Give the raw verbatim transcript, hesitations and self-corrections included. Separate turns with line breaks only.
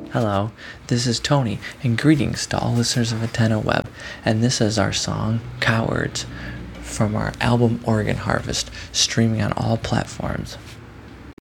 Hello, this is Tony, and greetings to all listeners of Antenna Web, and this is our song, Cowards, from our album Oregon Harvest, streaming on all platforms.